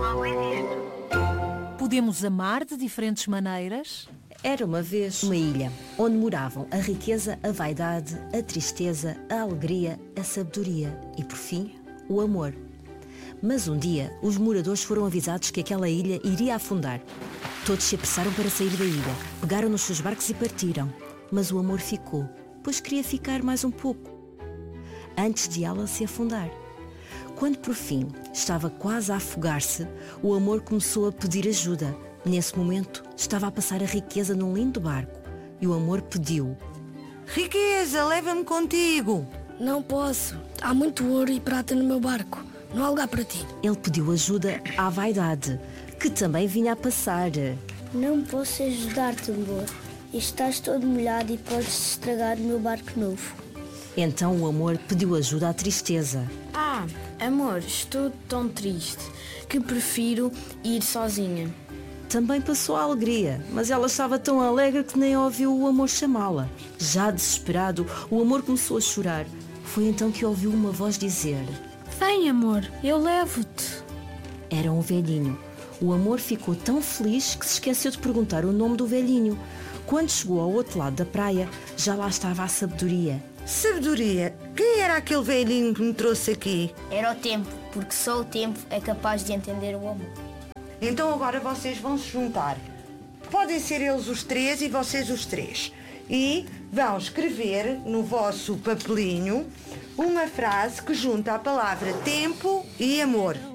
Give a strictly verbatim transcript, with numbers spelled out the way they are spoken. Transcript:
Podemos amar de diferentes maneiras? Era uma vez uma ilha onde moravam a riqueza, a vaidade, a tristeza, a alegria, a sabedoria e, por fim, o amor. Mas um dia, os moradores foram avisados que aquela ilha iria afundar. Todos se apressaram para sair da ilha, pegaram nos seus barcos e partiram. Mas o amor ficou, pois queria ficar mais um pouco, antes de ela se afundar. Quando, por fim, estava quase a afogar-se, o amor começou a pedir ajuda. Nesse momento, estava a passar a riqueza num lindo barco e o amor pediu: Riqueza, leva-me contigo. Não posso. Há muito ouro e prata no meu barco. Não há lugar para ti. Ele pediu ajuda à vaidade, que também vinha a passar. Não posso ajudar-te, amor. Estás todo molhado e podes estragar o meu barco novo. Então o amor pediu ajuda à tristeza. Ah, amor, estou tão triste que prefiro ir sozinha. Também passou a alegria, mas ela estava tão alegre que nem ouviu o amor chamá-la. Já desesperado, o amor começou a chorar. Foi então que ouviu uma voz dizer: Vem, amor, eu levo-te. Era um velhinho. O amor ficou tão feliz que se esqueceu de perguntar o nome do velhinho. Quando chegou ao outro lado da praia, já lá estava a sabedoria. Sabedoria, quem era aquele velhinho que me trouxe aqui? Era o tempo, porque só o tempo é capaz de entender o amor. Então agora vocês vão se juntar. Podem ser eles os três e vocês os três. E vão escrever no vosso papelinho uma frase que junta a palavra tempo e amor.